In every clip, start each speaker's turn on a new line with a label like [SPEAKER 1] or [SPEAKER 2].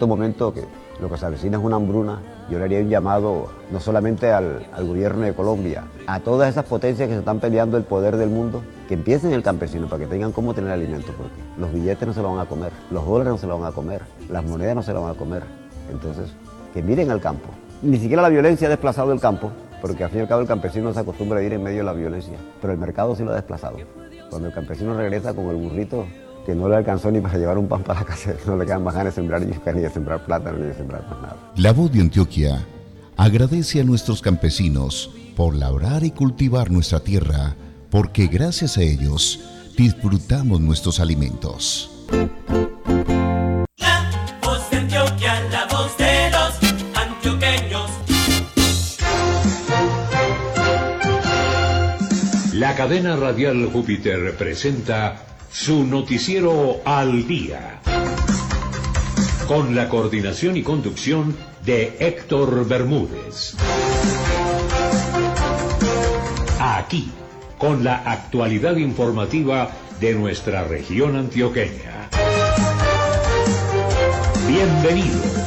[SPEAKER 1] estos momentos que lo que se avecina es una hambruna, yo le haría un llamado no solamente al gobierno de Colombia, a todas esas potencias que se están peleando el poder del mundo, que empiecen el campesino para que tengan cómo tener alimento, porque los billetes no se lo van a comer, los dólares no se lo van a comer, las monedas no se lo van a comer. Entonces, que miren al campo. Ni siquiera la violencia ha desplazado el campo, porque al fin y al cabo el campesino se acostumbra a ir en medio de la violencia, pero el mercado sí lo ha desplazado. Cuando el campesino regresa con el burrito, que no le alcanzó ni para llevar un pan para la casa, no le quedan más ganas de sembrar yuca, ni de sembrar plátano, ni de sembrar más nada.
[SPEAKER 2] La Voz de Antioquia agradece a nuestros campesinos por labrar y cultivar nuestra tierra, porque gracias a ellos disfrutamos nuestros alimentos.
[SPEAKER 3] La Voz de Antioquia, la voz de los antioqueños.
[SPEAKER 4] La cadena radial Júpiter presenta su noticiero Al Día, con la coordinación y conducción de Héctor Bermúdez. Aquí, con la actualidad informativa de nuestra región antioqueña. Bienvenidos.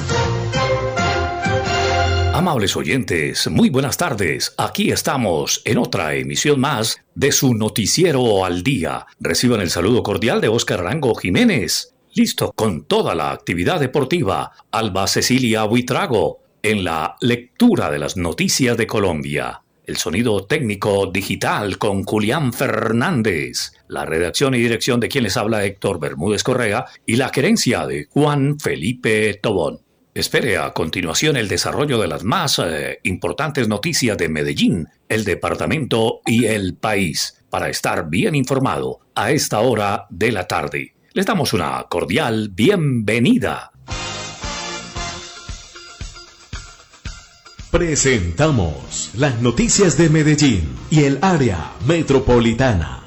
[SPEAKER 5] Amables oyentes, muy buenas tardes. Aquí estamos en otra emisión más de su noticiero Al Día. Reciban el saludo cordial de Óscar Arango Jiménez. Listo con toda la actividad deportiva. Alba Cecilia Buitrago en la lectura de las noticias de Colombia. El sonido técnico digital con Julián Fernández. La redacción y dirección de quien les habla Héctor Bermúdez Correa y la gerencia de Juan Felipe Tobón. Espere a continuación el desarrollo de las más importantes noticias de Medellín, el departamento y el país, para estar bien informado a esta hora de la tarde. Les damos una cordial bienvenida.
[SPEAKER 6] Presentamos las noticias de Medellín y el área metropolitana.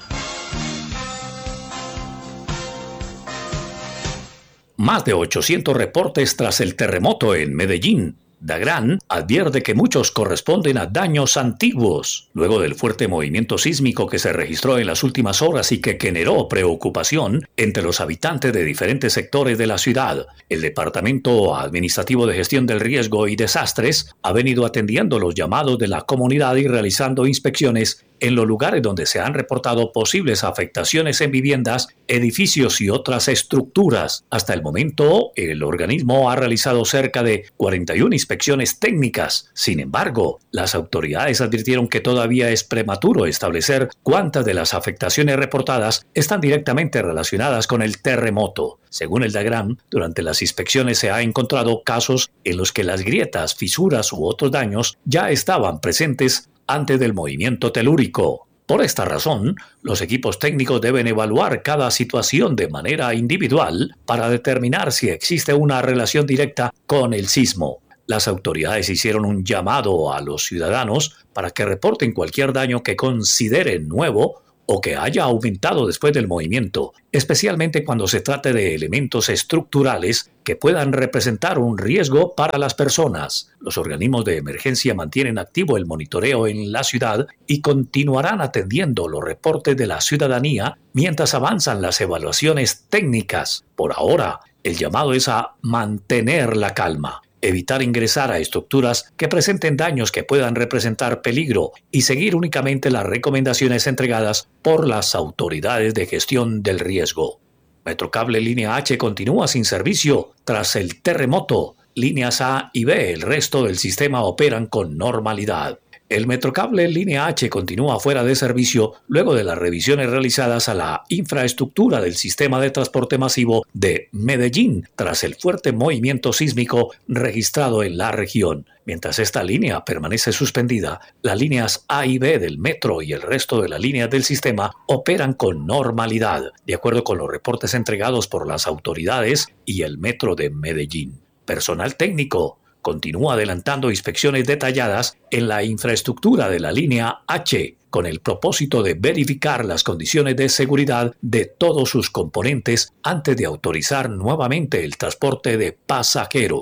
[SPEAKER 5] Más de 800 reportes tras el terremoto en Medellín. Dagran advierte que muchos corresponden a daños antiguos, luego del fuerte movimiento sísmico que se registró en las últimas horas y que generó preocupación entre los habitantes de diferentes sectores de la ciudad. El Departamento Administrativo de Gestión del Riesgo y Desastres ha venido atendiendo los llamados de la comunidad y realizando inspecciones en los lugares donde se han reportado posibles afectaciones en viviendas, edificios y otras estructuras. Hasta el momento, el organismo ha realizado cerca de 41 inspecciones técnicas. Sin embargo, las autoridades advirtieron que todavía es prematuro establecer cuántas de las afectaciones reportadas están directamente relacionadas con el terremoto. Según el DAGRAM, durante las inspecciones se ha encontrado casos en los que las grietas, fisuras u otros daños ya estaban presentes antes del movimiento telúrico. Por esta razón, los equipos técnicos deben evaluar cada situación de manera individual para determinar si existe una relación directa con el sismo. Las autoridades hicieron un llamado a los ciudadanos para que reporten cualquier daño que consideren nuevo o que haya aumentado después del movimiento, especialmente cuando se trate de elementos estructurales que puedan representar un riesgo para las personas. Los organismos de emergencia mantienen activo el monitoreo en la ciudad y continuarán atendiendo los reportes de la ciudadanía mientras avanzan las evaluaciones técnicas. Por ahora, el llamado es a mantener la calma, evitar ingresar a estructuras que presenten daños que puedan representar peligro y seguir únicamente las recomendaciones entregadas por las autoridades de gestión del riesgo. Metrocable Línea H continúa sin servicio tras el terremoto. Líneas A y B, el resto del sistema operan con normalidad. El Metrocable Línea H continúa fuera de servicio luego de las revisiones realizadas a la infraestructura del sistema de transporte masivo de Medellín tras el fuerte movimiento sísmico registrado en la región. Mientras esta línea permanece suspendida, las líneas A y B del metro y el resto de las líneas del sistema operan con normalidad, de acuerdo con los reportes entregados por las autoridades y el metro de Medellín. Personal técnico continúa adelantando inspecciones detalladas en la infraestructura de la línea H, con el propósito de verificar las condiciones de seguridad de todos sus componentes antes de autorizar nuevamente el transporte de pasajeros.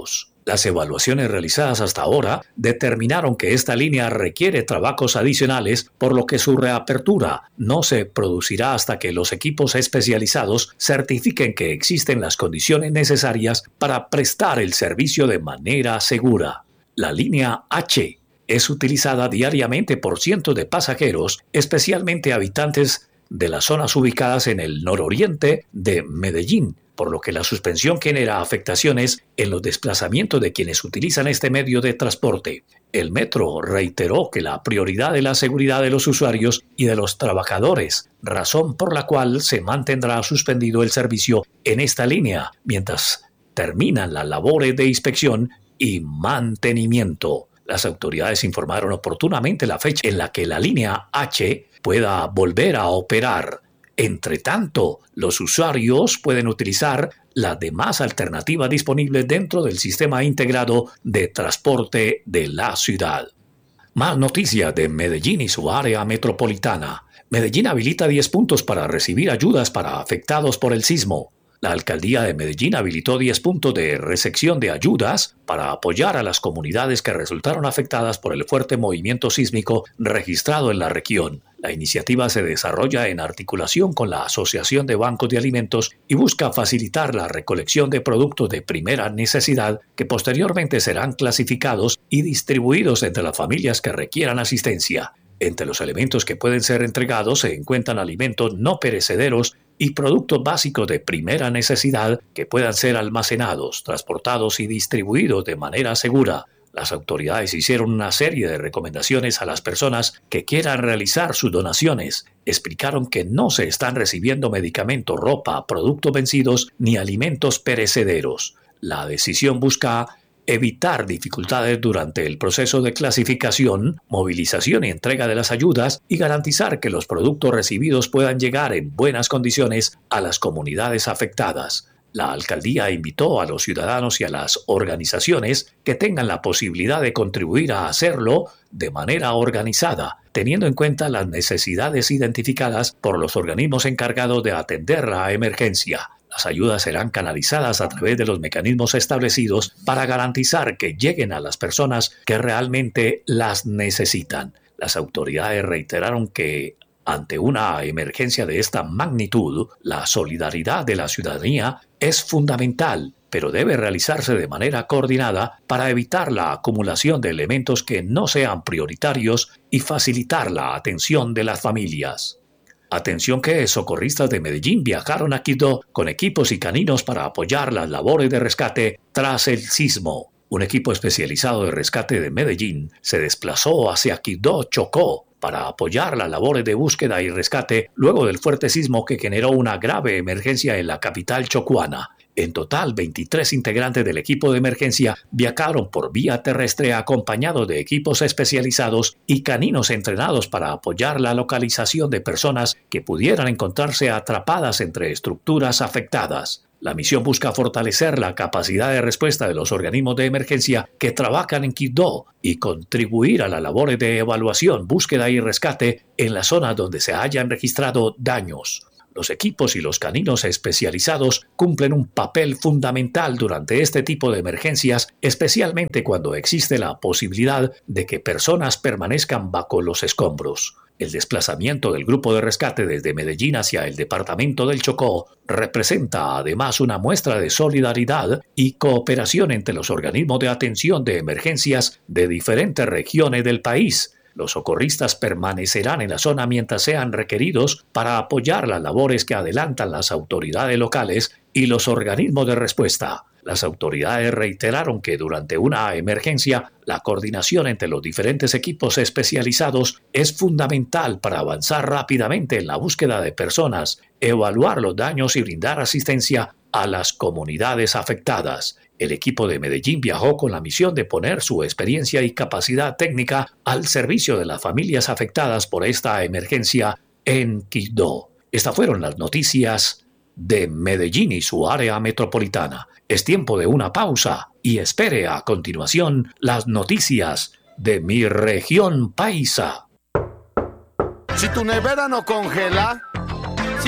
[SPEAKER 5] Las evaluaciones realizadas hasta ahora determinaron que esta línea requiere trabajos adicionales, por lo que su reapertura no se producirá hasta que los equipos especializados certifiquen que existen las condiciones necesarias para prestar el servicio de manera segura. La línea H es utilizada diariamente por cientos de pasajeros, especialmente habitantes de las zonas ubicadas en el nororiente de Medellín, por lo que la suspensión genera afectaciones en los desplazamientos de quienes utilizan este medio de transporte. El metro reiteró que la prioridad es la seguridad de los usuarios y de los trabajadores, razón por la cual se mantendrá suspendido el servicio en esta línea mientras terminan las labores de inspección y mantenimiento. Las autoridades informaron oportunamente la fecha en la que la línea H pueda volver a operar. Entre tanto, los usuarios pueden utilizar las demás alternativas disponibles dentro del sistema integrado de transporte de la ciudad. Más noticias de Medellín y su área metropolitana. Medellín habilita 10 puntos para recibir ayudas para afectados por el sismo. La alcaldía de Medellín habilitó 10 puntos de recepción de ayudas para apoyar a las comunidades que resultaron afectadas por el fuerte movimiento sísmico registrado en la región. La iniciativa se desarrolla en articulación con la Asociación de Bancos de Alimentos y busca facilitar la recolección de productos de primera necesidad que posteriormente serán clasificados y distribuidos entre las familias que requieran asistencia. Entre los elementos que pueden ser entregados se encuentran alimentos no perecederos y productos básicos de primera necesidad que puedan ser almacenados, transportados y distribuidos de manera segura. Las autoridades hicieron una serie de recomendaciones a las personas que quieran realizar sus donaciones. Explicaron que no se están recibiendo medicamentos, ropa, productos vencidos ni alimentos perecederos. La decisión busca evitar dificultades durante el proceso de clasificación, movilización y entrega de las ayudas y garantizar que los productos recibidos puedan llegar en buenas condiciones a las comunidades afectadas. La alcaldía invitó a los ciudadanos y a las organizaciones que tengan la posibilidad de contribuir a hacerlo de manera organizada, teniendo en cuenta las necesidades identificadas por los organismos encargados de atender la emergencia. Las ayudas serán canalizadas a través de los mecanismos establecidos para garantizar que lleguen a las personas que realmente las necesitan. Las autoridades reiteraron que, ante una emergencia de esta magnitud, la solidaridad de la ciudadanía es fundamental, pero debe realizarse de manera coordinada para evitar la acumulación de elementos que no sean prioritarios y facilitar la atención de las familias. Atención que socorristas de Medellín viajaron a Quibdó con equipos y caninos para apoyar las labores de rescate tras el sismo. Un equipo especializado de rescate de Medellín se desplazó hacia Quibdó, Chocó, para apoyar las labores de búsqueda y rescate luego del fuerte sismo que generó una grave emergencia en la capital chocuana. En total, 23 integrantes del equipo de emergencia viajaron por vía terrestre acompañados de equipos especializados y caninos entrenados para apoyar la localización de personas que pudieran encontrarse atrapadas entre estructuras afectadas. La misión busca fortalecer la capacidad de respuesta de los organismos de emergencia que trabajan en Quibdó y contribuir a las labores de evaluación, búsqueda y rescate en las zonas donde se hayan registrado daños. Los equipos y los caninos especializados cumplen un papel fundamental durante este tipo de emergencias, especialmente cuando existe la posibilidad de que personas permanezcan bajo los escombros. El desplazamiento del grupo de rescate desde Medellín hacia el departamento del Chocó representa además una muestra de solidaridad y cooperación entre los organismos de atención de emergencias de diferentes regiones del país. Los socorristas permanecerán en la zona mientras sean requeridos para apoyar las labores que adelantan las autoridades locales y los organismos de respuesta. Las autoridades reiteraron que durante una emergencia, la coordinación entre los diferentes equipos especializados es fundamental para avanzar rápidamente en la búsqueda de personas, evaluar los daños y brindar asistencia a las comunidades afectadas. El equipo de Medellín viajó con la misión de poner su experiencia y capacidad técnica al servicio de las familias afectadas por esta emergencia en Quibdó. Estas fueron las noticias de Medellín y su área metropolitana. Es tiempo de una pausa y espere a continuación las noticias de mi región paisa.
[SPEAKER 7] Si tu nevera no congela,